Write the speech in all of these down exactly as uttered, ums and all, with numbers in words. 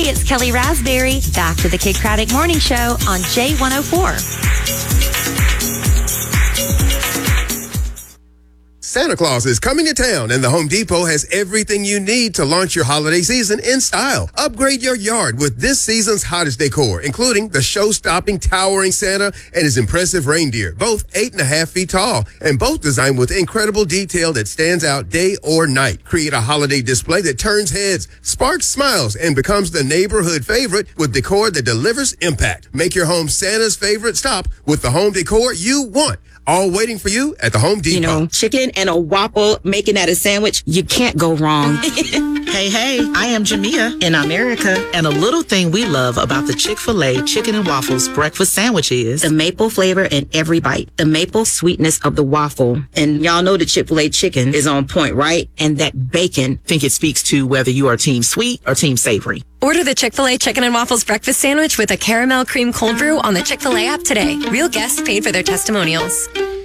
it's Kelly Raspberry. Back to the Kid Craddock Morning Show on J one oh four. Santa Claus is coming to town, and the Home Depot has everything you need to launch your holiday season in style. Upgrade your yard with this season's hottest decor, including the show-stopping towering Santa and his impressive reindeer, both eight and a half feet tall, and both designed with incredible detail that stands out day or night. Create a holiday display that turns heads, sparks smiles, and becomes the neighborhood favorite with decor that delivers impact. Make your home Santa's favorite stop with the home decor you want. All waiting for you at the Home Depot. You know, chicken and a waffle, making that a sandwich, you can't go wrong. Hey, hey, I am Jamia in America. And a little thing we love about the Chick-fil-A Chicken and Waffles breakfast sandwich is the maple flavor in every bite, the maple sweetness of the waffle. And y'all know the Chick-fil-A chicken is on point, right? And that bacon. I think it speaks to whether you are team sweet or team savory. Order the Chick-fil-A Chicken and Waffles breakfast sandwich with a caramel cream cold brew on the Chick-fil-A app today. Real guests paid for their testimonials.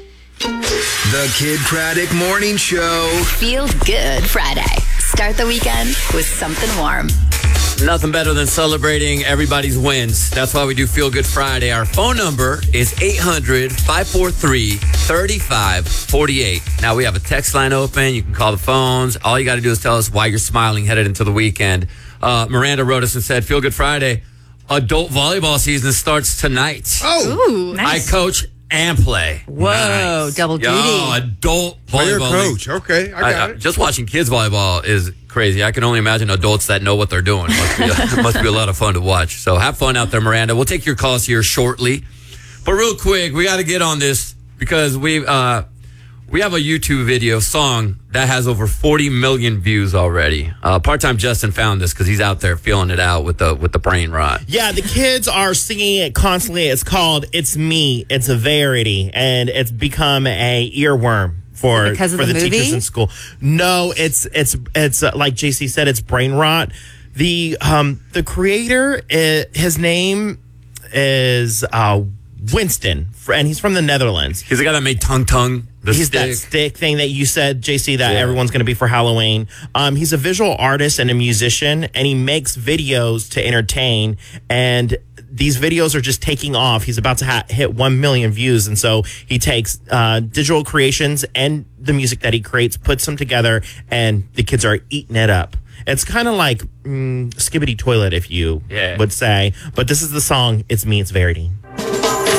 The Kid Craddock Morning Show. Feel good Friday. Start the weekend with something warm. Nothing better than celebrating everybody's wins. That's why we do Feel Good Friday. Our phone number is eight hundred, five four three, three five four eight. Now, we have a text line open. You can call the phones. All you got to do is tell us why you're smiling headed into the weekend. Uh, Miranda wrote us and said, Feel Good Friday. Adult volleyball season starts tonight. Oh, Ooh, nice. I coach and play. Whoa, nice. double duty. Yo, adult player volleyball. coach. Okay, I got I, I, it. just watching kids volleyball is crazy. I can only imagine adults that know what they're doing. Must be, must be a lot of fun to watch. So have fun out there, Miranda. We'll take your calls here shortly. But real quick, we got to get on this because we uh, we have a YouTube video song that has over forty million views already. Uh, Part-time Justin found this because he's out there feeling it out with the with the brain rot. Yeah, the kids are singing it constantly. It's called "It's Me." It's a Verity, and it's become a earworm for because of for the, the movie? teachers in school. No, it's it's it's uh, like J C said, it's brain rot. The um the creator, uh, his name is uh, Winston, and he's from the Netherlands. He's the guy that made Tung Tung. The he's stick. that stick thing that you said, J C, that Yeah. everyone's going to be for Halloween. Um, he's a visual artist and a musician, and he makes videos to entertain. And these videos are just taking off. He's about to ha- hit one million views. And so he takes uh, digital creations and the music that he creates, puts them together, and the kids are eating it up. It's kind of like mm, Skibbity Toilet, if you Yeah. would say. But this is the song, It's Me, It's Verity.